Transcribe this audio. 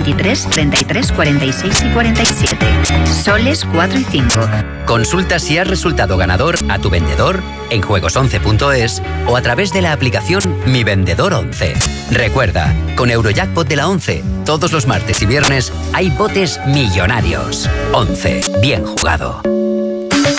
23, 33, 46 y 47. Soles 4 y 5. Consulta si has resultado ganador a tu vendedor en juegos11.es o a través de la aplicación Mi Vendedor 11. Recuerda, con Eurojackpot de la 11, todos los martes y viernes hay botes millonarios. 11. Bien jugado.